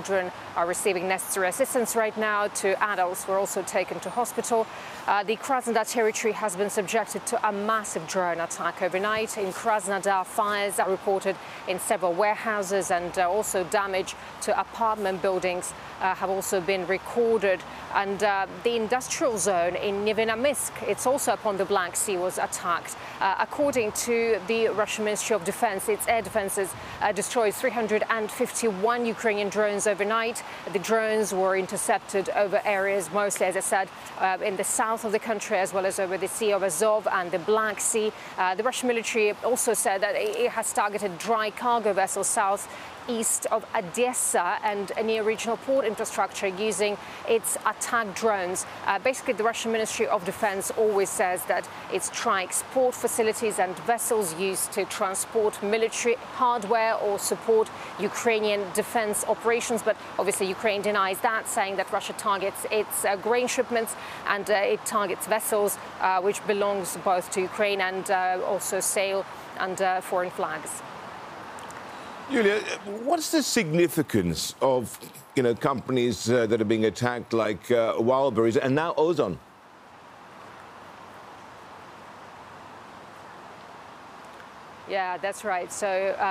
children are receiving necessary assistance right now. 2 adults were also taken to hospital. The Krasnodar territory has been subjected to a massive drone attack overnight. In Krasnodar, fires are reported in several warehouses, and also damage to apartment buildings have also been recorded. And the industrial zone in Nevinnomyssk, it's also upon the Black Sea, was attacked. According to the Russian Ministry of Defense, its air defenses destroyed 351 Ukrainian drones overnight. The drones were intercepted over areas mostly, as I said, in the south of the country, as well as over the Sea of Azov and the Black Sea. The Russian military also said that it has targeted dry cargo vessels southeast of Odessa and near regional port infrastructure using its attack drones. Basically, the Russian Ministry of Defense always says that it strikes port facilities and vessels used to transport military hardware or support Ukrainian defense operations. But obviously, Ukraine denies that, saying that Russia targets its grain shipments and it targets vessels which belongs both to Ukraine and also sail under foreign flags. Julia, what's the significance of, companies that are being attacked like Wildberries and now Ozon? Yeah, that's right. So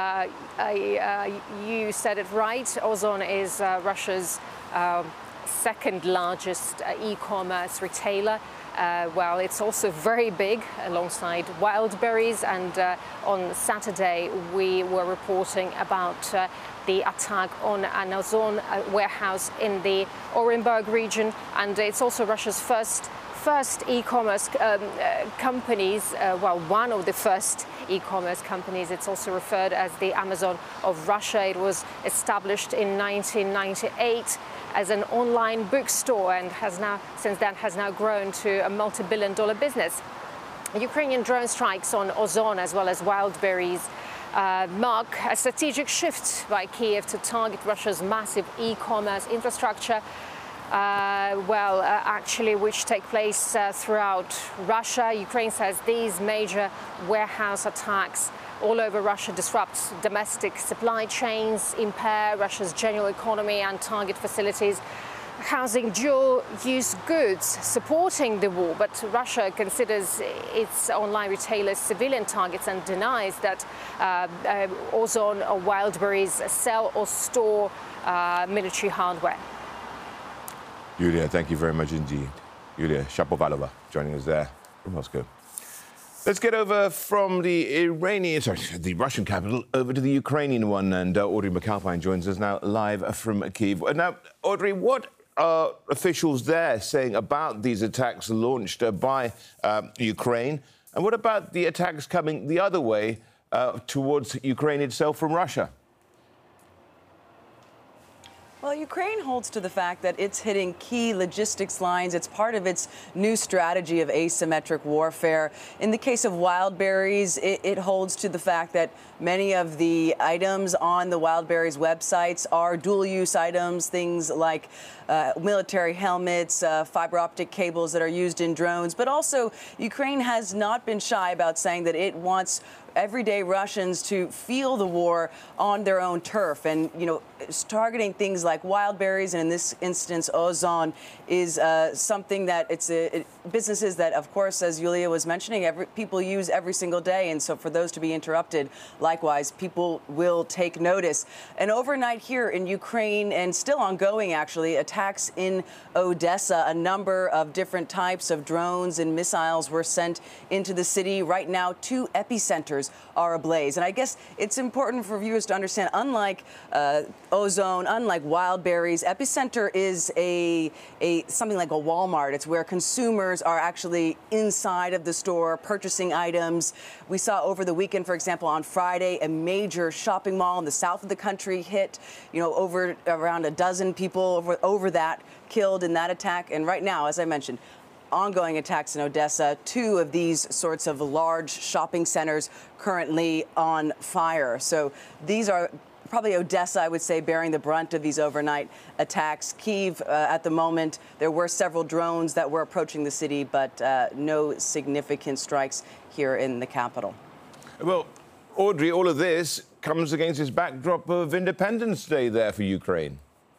you said it right. Ozon is Russia's second largest e-commerce retailer. Well, it's also very big alongside Wildberries, and on Saturday we were reporting about the attack on an Ozon warehouse in the Orenburg region, and it's also Russia's first e-commerce companies, well, one of the first e-commerce companies. It's also referred as the Amazon of Russia. It was established in 1998 as an online bookstore and since then has grown to a multi-billion-dollar business. Ukrainian drone strikes on Ozon as well as Wildberries mark a strategic shift by Kiev to target Russia's massive e-commerce infrastructure. Actually, which take place throughout Russia. Ukraine says these major warehouse attacks all over Russia disrupt domestic supply chains, impair Russia's general economy, and target facilities housing dual-use goods supporting the war. But Russia considers its online retailers civilian targets and denies that Ozon or Wildberries sell or store military hardware. Julia, thank you very much indeed. Julia Shapovalova joining us there from Moscow. Let's get over from the Russian capital over to the Ukrainian one, and Audrey McAlpine joins us now live from Kyiv. Now, Audrey, what are officials there saying about these attacks launched by Ukraine, and what about the attacks coming the other way towards Ukraine itself from Russia? Well, Ukraine holds to the fact that it's hitting key logistics lines. It's part of its new strategy of asymmetric warfare. In the case of Wildberries, it holds to the fact that many of the items on the Wildberries websites are dual-use items, things like military helmets, fiber optic cables that are used in drones. But also, Ukraine has not been shy about saying that it wants everyday Russians to feel the war on their own turf. And, targeting things like Wildberries, and in this instance, Ozon, is something that businesses that, of course, as Yulia was mentioning, people use every single day. And so for those to be interrupted, likewise, people will take notice. And overnight here in Ukraine, and still ongoing, actually, attacks in Odessa, a number of different types of drones and missiles were sent into the city. Right now, 2 epicenters are ablaze. And I guess it's important for viewers to understand, unlike Ozon, unlike Wildberries, epicenter is something like a Walmart. It's where consumers are actually inside of the store purchasing items. We saw over the weekend, for example, on Friday, a major shopping mall in the south of the country hit, over around a dozen people over that killed in that attack. And right now, as I mentioned, ongoing attacks in Odessa, 2 of these sorts of large shopping centers currently on fire. So these are probably Odessa, I would say, bearing the brunt of these overnight attacks. Kyiv, at the moment, there were several drones that were approaching the city, but no significant strikes here in the capital. Well, Audrey, all of this comes against this backdrop of Independence Day there for Ukraine.